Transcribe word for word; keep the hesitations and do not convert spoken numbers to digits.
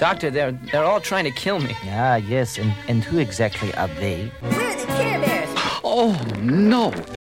Doctor, they're, they're all trying to kill me. Ah, yes, and, and who exactly are they? We're the Care Bears. Oh, no.